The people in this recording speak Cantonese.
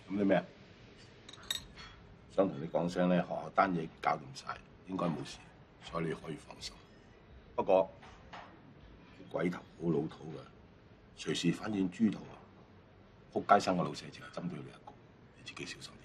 咁你咩？想同你講聲咧，學校單嘢搞掂晒，應該冇事，所以你可以放心。不過鬼頭好老土㗎，隨時反轉豬頭啊！仆街生個老細淨係針對你一個，你自己小心。